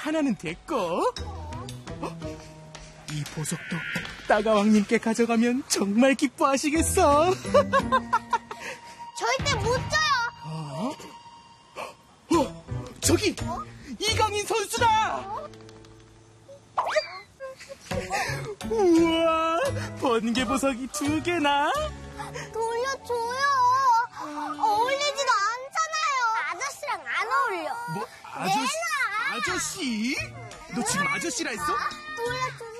하나는 됐고, 이 보석도 따가왕님께 가져가면 정말 기뻐하시겠어. 절대 못 줘요. 저기 이강인 선수다. 우와, 번개 보석이 2개나? 돌려줘요. 어울리지도 않잖아요. 아저씨랑 안 어울려. 뭐, 아저씨? 너 지금 아저씨라 했어? 돌려줘요.